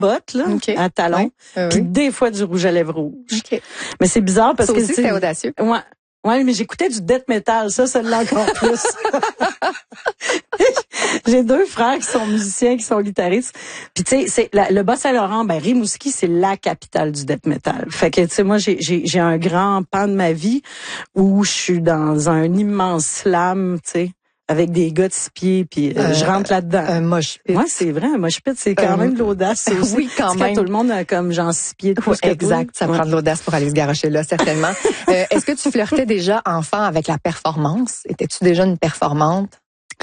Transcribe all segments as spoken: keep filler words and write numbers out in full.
bottes là, okay. à talons, ouais. euh, puis oui. des fois du rouge à lèvres rouge. Okay. Mais c'est bizarre parce ça que aussi, c'était audacieux. Ouais. Ouais, mais j'écoutais du death metal, ça, ça l'est encore plus. J'ai deux frères qui sont musiciens, qui sont guitaristes. Puis tu sais, c'est la, le Bas-Saint-Laurent, ben Rimouski, c'est la capitale du death metal. Fait que tu sais, moi j'ai j'ai j'ai un grand pan de ma vie où je suis dans un immense slam, tu sais, avec des gars de six pieds, puis euh, euh, je rentre là-dedans. Un mosh pit. Ouais, c'est vrai, un mosh pit, c'est quand euh, même de l'audace aussi. Oui, quand même. Tout le monde a comme genre six pieds de plus que exact, toi. ça ouais. prend de l'audace pour aller se garocher là, certainement. euh, est-ce que tu flirtais déjà enfant avec la performance? Étais-tu déjà une performante?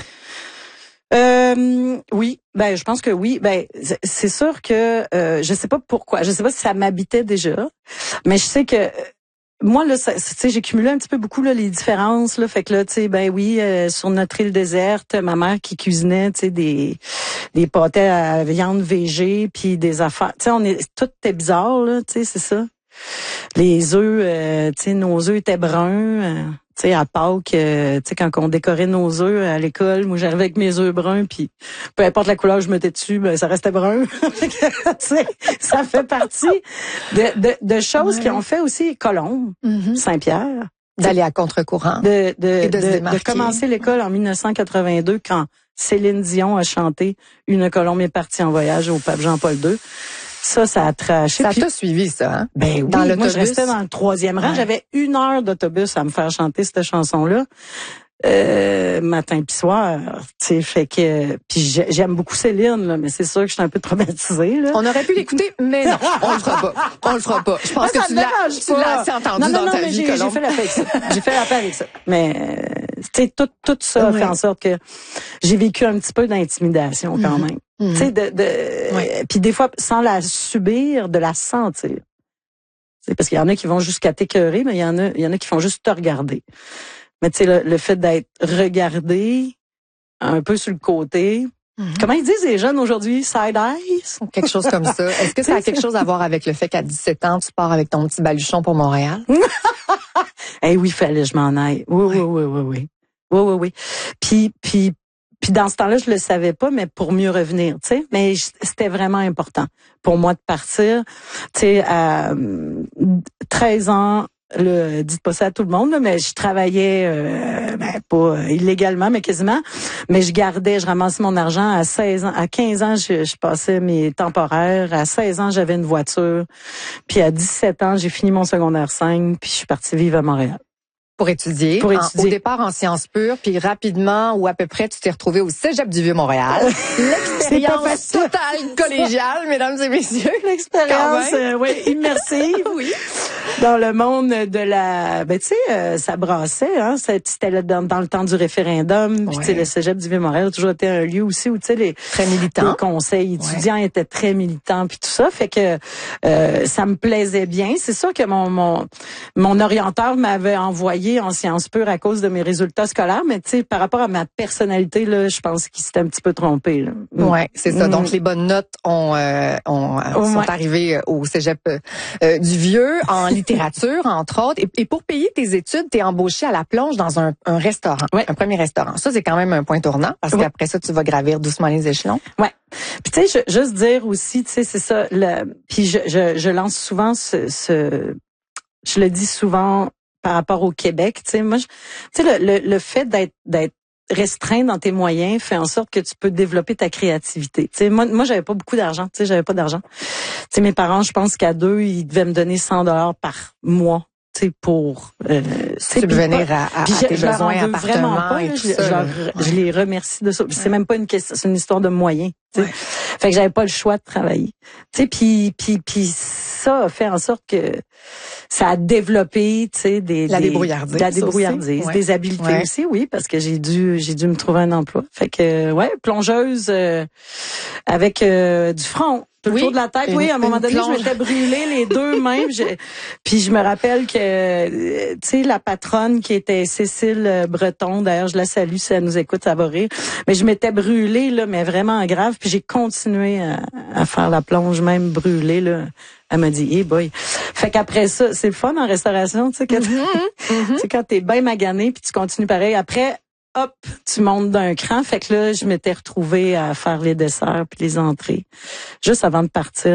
Euh, oui, ben je pense que oui. Ben c'est sûr que euh, je sais pas pourquoi, je sais pas si ça m'habitait déjà, mais je sais que moi là, tu sais, j'ai cumulé un petit peu beaucoup là les différences là, fait que là, tu sais, ben oui, euh, sur notre île déserte, ma mère qui cuisinait, tu sais, des des pâtés à viande végé, puis des affaires, tu sais, on est tout était bizarre là, tu sais, c'est ça. Les œufs, euh, tu sais, nos œufs étaient bruns. Euh, tu sais, à Pâques, euh, tu sais, quand on décorait nos œufs à l'école, moi j'arrivais avec mes œufs bruns, puis peu importe la couleur que je mettais dessus, ben ça restait brun. Tu sais, ça fait partie de, de, de choses ouais. qui ont fait aussi Colombe, mm-hmm. Saint-Pierre. D'aller à contre-courant. De, de, et de, de, de commencer l'école en dix-neuf cent quatre-vingt-deux quand Céline Dion a chanté « Une Colombe est partie en voyage » au pape Jean-Paul deux. Ça, ça a traché. Ça puis, t'a suivi, ça, hein? Ben oui, dans moi, je restais dans le troisième rang. Ouais. J'avais une heure d'autobus à me faire chanter cette chanson-là. Euh, matin puis soir, tu sais, fait que puis j'aime beaucoup Céline là, mais c'est sûr que je suis un peu traumatisée là. On aurait pu l'écouter, mais non, on le fera pas. On le fera pas. Je pense ah, que tu l'as, tu l'as assez entendu non, non, dans non, ta mais vie, j'ai, j'ai fait la paix avec ça. J'ai fait la paix avec ça. Mais tu sais, tout tout ça oui. fait en sorte que j'ai vécu un petit peu d'intimidation quand même. Mm-hmm. Tu sais, de, de oui. puis des fois sans la subir, de la sentir. C'est parce qu'il y en a qui vont jusqu'à t'écœurer, mais il y en a, il y en a qui font juste te regarder. Mais tu sais, le, le fait d'être regardé un peu sur le côté. Mm-hmm. Comment ils disent les jeunes aujourd'hui? Side eyes? Quelque chose comme ça. Est-ce que ça a quelque chose à voir avec le fait qu'à dix-sept ans, tu pars avec ton petit baluchon pour Montréal? Eh oui, fallait que je m'en aille. Oui, oui, oui, oui, oui. Oui, oui, oui. Puis, puis, puis dans ce temps-là, je le savais pas, mais pour mieux revenir, tu sais. Mais c'était vraiment important pour moi de partir. Tu sais, à treize ans, le, dites pas ça à tout le monde, là, mais je travaillais, euh, ben, pas illégalement, mais quasiment. Mais je gardais, je ramassais mon argent à seize ans. À quinze ans, je, je passais mes temporaires. À seize ans, j'avais une voiture. Puis à dix-sept ans, j'ai fini mon secondaire cinq, puis je suis partie vivre à Montréal. Pour étudier, pour étudier. En, au départ en sciences pures, puis rapidement ou à peu près, tu t'es retrouvé au Cégep du Vieux-Montréal. L'expérience totale collégiale, mesdames et messieurs. L'expérience, euh, oui, immersive. Oui. Dans le monde de la, ben tu sais, euh, ça brassait, hein. C'était dans, dans le temps du référendum. Puis ouais. tu sais, le Cégep du Vieux-Montréal a toujours été un lieu aussi où tu sais les très militants, les conseils étudiants ouais. étaient très militants puis tout ça, fait que euh, ça me plaisait bien. C'est sûr que mon mon mon orienteur m'avait envoyé en sciences pures à cause de mes résultats scolaires, mais tu sais, par rapport à ma personnalité là, je pense qu'il s'était un petit peu trompé. Là. Ouais, c'est ça. Mm. Donc les bonnes notes ont, euh, ont euh, sont ouais. arrivées au Cégep euh, du Vieux en littérature entre autres. Et, et pour payer tes études, t'es embauché à la plonge dans un, un restaurant, ouais. un premier restaurant. Ça c'est quand même un point tournant parce ouais. qu'après ça tu vas gravir doucement les échelons. Ouais. Puis tu sais, juste dire aussi, tu sais, c'est ça. Le, puis je, je je lance souvent ce, ce je le dis souvent par rapport au Québec, tu sais, moi, tu sais, le, le, le fait d'être, d'être restreint dans tes moyens fait en sorte que tu peux développer ta créativité. Tu sais, moi, moi, j'avais pas beaucoup d'argent, tu sais, j'avais pas d'argent. Tu sais, mes parents, je pense qu'à deux, ils devaient me donner cent dollars par mois. Tu sais, pour euh, subvenir à, à, à tes je besoins, appartements pas, et là, tout je, ça. Je, leur, ouais. je les remercie de ça. Ouais. C'est même pas une question, c'est une histoire de moyens. Tu sais. Ouais. Fait que j'avais pas le choix de travailler. Tu sais, puis puis puis ça a fait en sorte que ça a développé, tu sais, des la des, débrouillardise, la débrouillardise, ouais. des habiletés ouais. aussi, oui, parce que j'ai dû j'ai dû me trouver un emploi. Fait que ouais, plongeuse euh, avec euh, du front. Tout oui, le tour de la tête, une, oui. À un moment donné, plonge. Je m'étais brûlé les deux mains. Puis je me rappelle que, tu sais, la patronne qui était Cécile Breton, d'ailleurs, je la salue si elle nous écoute, ça va rire. Mais je m'étais brûlée, là, mais vraiment grave. Puis j'ai continué à, à faire la plonge, même brûlée, là. Elle m'a dit, hey boy. Fait qu'après ça, c'est le fun en restauration, tu sais, quand, mm-hmm. quand t'es bien magané, puis tu continues pareil. Après, hop, tu montes d'un cran. Fait que là, je m'étais retrouvée à faire les desserts puis les entrées, juste avant de partir.